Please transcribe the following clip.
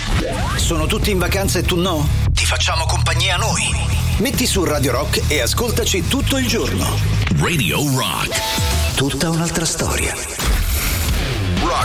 Sono tutti in vacanza e tu no? Ti facciamo compagnia noi. Metti su Radio Rock e ascoltaci tutto il giorno. Radio Rock. Tutta un'altra storia. Rock